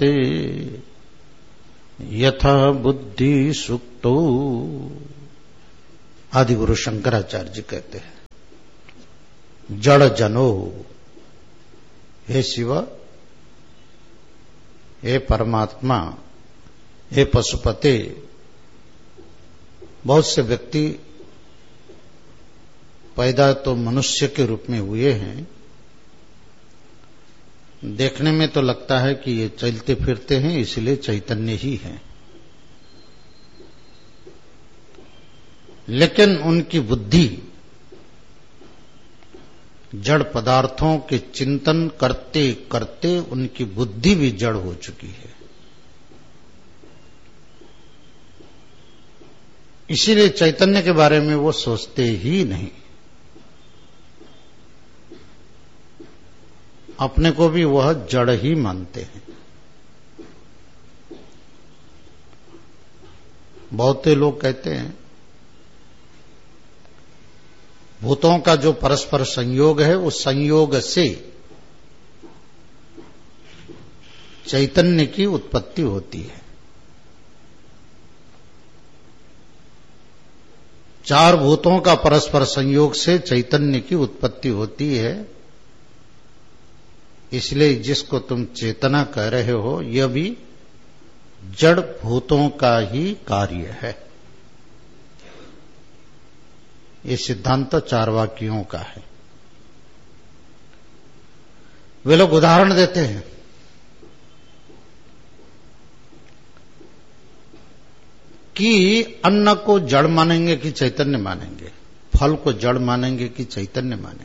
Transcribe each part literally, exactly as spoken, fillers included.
पसुपते यथा बुद्धि सुक्तो। आदि गुरु शंकराचार्य जी कहते हैं, जड़ जनो, हे शिव, हे परमात्मा, हे पशुपते। बहुत से व्यक्ति पैदा तो मनुष्य के रूप में हुए हैं, देखने में तो लगता है कि ये चलते फिरते हैं, इसलिए चैतन्य ही हैं, लेकिन उनकी बुद्धि जड़ पदार्थों के चिंतन करते करते उनकी बुद्धि भी जड़ हो चुकी है। इसीलिए चैतन्य के बारे में वो सोचते ही नहीं। अपने को भी वह जड़ ही मानते हैं। बहुत से लोग कहते हैं भूतों का जो परस्पर संयोग है, उस संयोग से चैतन्य की उत्पत्ति होती है। चार भूतों का परस्पर संयोग से चैतन्य की उत्पत्ति होती है। इसलिए जिसको तुम चेतना कह रहे हो, यह भी जड़ भूतों का ही कार्य है। ये सिद्धांत चारवाकियों का है। वे लोग उदाहरण देते हैं कि अन्न को जड़ मानेंगे कि चैतन्य मानेंगे, फल को जड़ मानेंगे कि चैतन्य मानेंगे।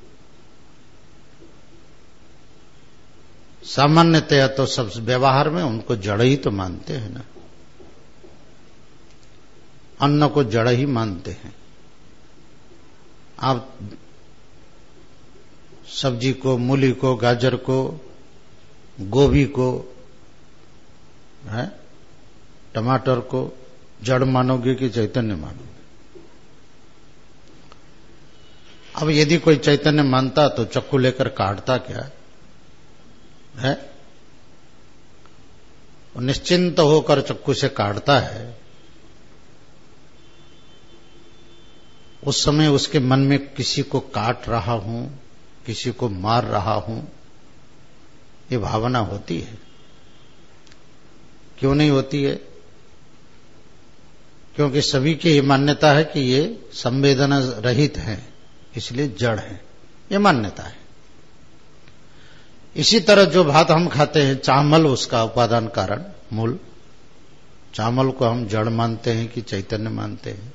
सामान्यतया तो सब व्यवहार में उनको जड़ ही तो मानते हैं ना, अन्न को जड़ ही मानते हैं। आप सब्जी को, मूली को, गाजर को, गोभी को, है, टमाटर को जड़ मानोगे कि चैतन्य मानोगे? अब यदि कोई चैतन्य मानता तो चक्कू लेकर काटता क्या है? वो निश्चिंत होकर चक्कू से काटता है। उस समय उसके मन में किसी को काट रहा हूं, किसी को मार रहा हूं, ये भावना होती है? क्यों नहीं होती है? क्योंकि सभी की ये मान्यता है कि ये संवेदना रहित है, इसलिए जड़ है, ये मान्यता है। इसी तरह जो भात हम खाते हैं, चावल उसका उपादान कारण मूल, चावल को हम जड़ मानते हैं कि चैतन्य मानते हैं?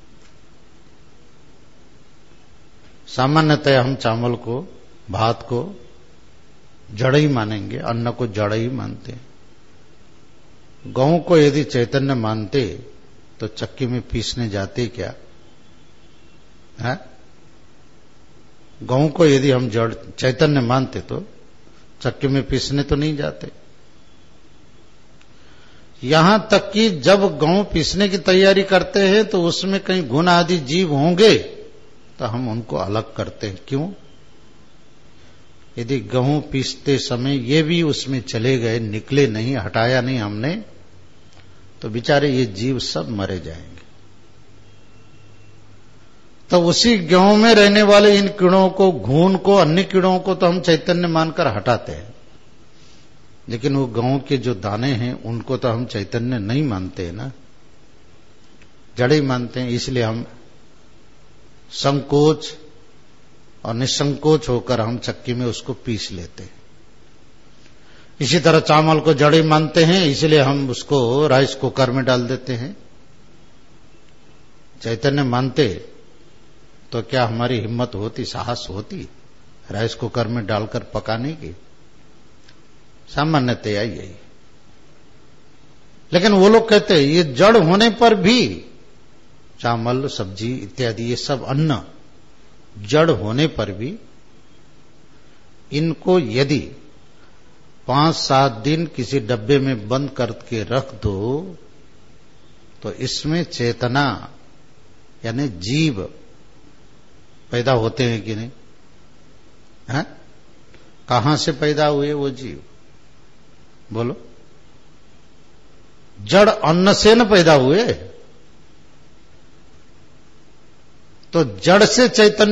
सामान्यतः हम चावल को, भात को जड़ ही मानेंगे, अन्न को जड़ ही मानते हैं। गेहूं को यदि चैतन्य मानते तो चक्की में पीसने जाते क्या है? गेहूं को यदि हम जड़ चैतन्य मानते तो चक्की में पीसने तो नहीं जाते। यहां तक कि जब गेहूं पीसने की तैयारी करते हैं तो उसमें कहीं गुण आदि जीव होंगे तो हम उनको अलग करते हैं। क्यों? यदि गेहूं पीसते समय ये भी उसमें चले गए, निकले नहीं, हटाया नहीं हमने, तो बेचारे ये जीव सब मरे जाएंगे। तो उसी गेहूं में रहने वाले इन कीड़ों को, घून को, अन्य कीड़ों को तो हम चैतन्य मानकर हटाते हैं, लेकिन वो गेहूं के जो दाने हैं उनको तो हम चैतन्य नहीं मानते हैं ना, जड़ ही मानते हैं। इसलिए हम संकोच और निसंकोच होकर हम चक्की में उसको पीस लेते हैं। इसी तरह चावल को जड़ ही मानते हैं, इसलिए हम उसको राइस कुकर में डाल देते हैं। चैतन्य मानते तो क्या हमारी हिम्मत होती, साहस होती राइस कुकर में डालकर पकाने की? सामान्यतया यही। लेकिन वो लोग कहते हैं ये जड़ होने पर भी, चावल, सब्जी इत्यादि ये सब अन्न जड़ होने पर भी इनको यदि पांच सात दिन किसी डब्बे में बंद करके रख दो तो इसमें चेतना यानी जीव पैदा होते हैं कि नहीं? हैं? कहां से पैदा हुए वो जीव? बोलो, जड़ अन्न से न पैदा हुए, तो जड़ से चैतन्य